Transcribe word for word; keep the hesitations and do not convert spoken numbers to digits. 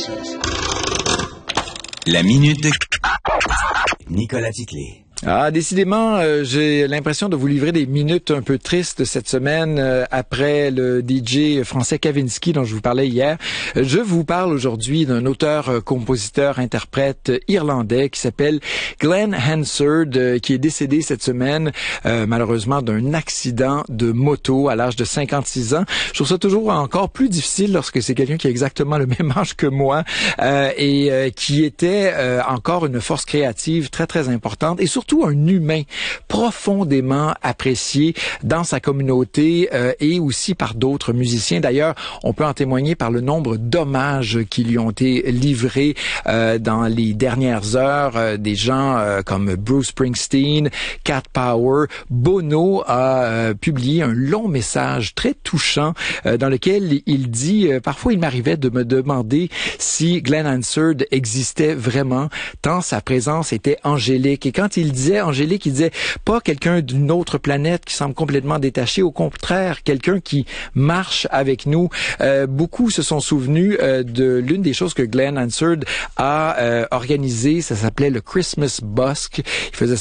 La minute de Nicolas Titley. Ah, décidément, euh, j'ai l'impression de vous livrer des minutes un peu tristes cette semaine euh, après le D J français Kavinsky dont je vous parlais hier. Je vous parle aujourd'hui d'un auteur, euh, compositeur, interprète irlandais qui s'appelle Glenn Hansard, euh, qui est décédé cette semaine euh, malheureusement d'un accident de moto à l'âge de cinquante-six ans. Je trouve ça toujours encore plus difficile lorsque c'est quelqu'un qui a exactement le même âge que moi euh, et euh, qui était euh, encore une force créative très très importante et surtout un humain profondément apprécié dans sa communauté euh, et aussi par d'autres musiciens. D'ailleurs, on peut en témoigner par le nombre d'hommages qui lui ont été livrés euh, dans les dernières heures. Euh, des gens euh, comme Bruce Springsteen, Cat Power. Bono a euh, publié un long message très touchant euh, dans lequel il dit euh, « Parfois, il m'arrivait de me demander si Glenn Hansard existait vraiment, tant sa présence était angélique. » Et quand il disait angélique, il disait pas quelqu'un d'une autre planète qui semble complètement détaché, au contraire, quelqu'un qui marche avec nous. Euh, beaucoup se sont souvenus euh, de l'une des choses que Glenn Hansard a euh, organisé, ça s'appelait le Christmas Busk. Il faisait